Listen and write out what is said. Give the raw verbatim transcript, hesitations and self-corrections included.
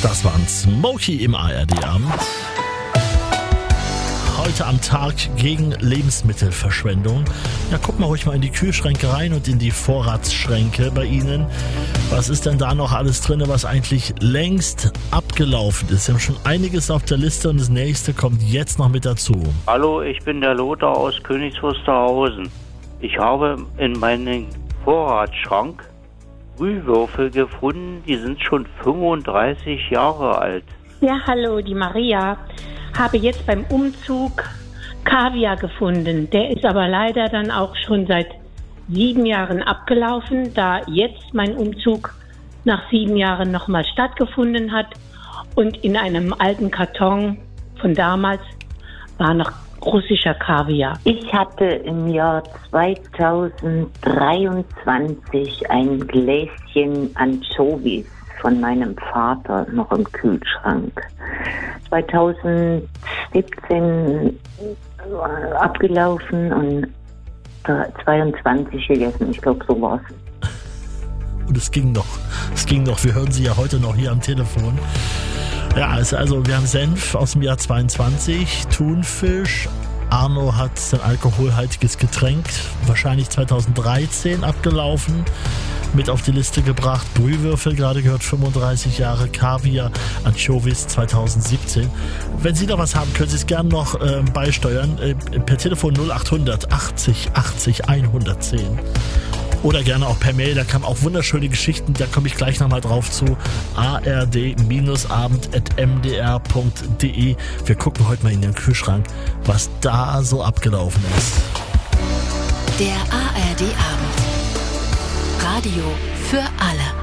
Das waren Smokey im A R D-Abend. Heute am Tag gegen Lebensmittelverschwendung. Ja, guck mal ruhig mal in die Kühlschränke rein und in die Vorratsschränke bei Ihnen. Was ist denn da noch alles drin, was eigentlich längst abgelaufen ist? Wir haben schon einiges auf der Liste und das nächste kommt jetzt noch mit dazu. Hallo, ich bin der Lothar aus Königs Wusterhausen. Ich habe in meinem Vorratsschrank Brühwürfel gefunden, die sind schon fünfunddreißig Jahre alt. Ja, hallo, die Maria. Habe jetzt beim Umzug Kaviar gefunden. Der ist aber leider dann auch schon seit sieben Jahren abgelaufen, da jetzt mein Umzug nach sieben Jahren nochmal stattgefunden hat. Und in einem alten Karton von damals war noch russischer Kaviar. Ich hatte im Jahr zweitausenddreiundzwanzig ein Gläschen Anchovies von meinem Vater noch im Kühlschrank. zweitausendsiebzehn abgelaufen und zweiundzwanzig gegessen. Ich glaube, so war's. Und es ging noch. Es ging noch. Wir hören Sie ja heute noch hier am Telefon. Ja, also wir haben Senf aus dem Jahr zweiundzwanzig, Thunfisch. Arno hat ein alkoholhaltiges Getränk, wahrscheinlich zweitausenddreizehn abgelaufen, mit auf die Liste gebracht. Brühwürfel, gerade gehört, fünfunddreißig Jahre. Kaviar, Anchovies zweitausendsiebzehn. Wenn Sie noch was haben, können Sie es gerne noch äh, beisteuern. Äh, per Telefon null achthundert achtzig achtzig hundertzehn. Oder gerne auch per Mail, da kamen auch wunderschöne Geschichten, da komme ich gleich nochmal drauf zu. a r d abend at m d r punkt d e. Wir gucken heute mal in den Kühlschrank, was da so abgelaufen ist. Der A R D-Abend. Radio für alle.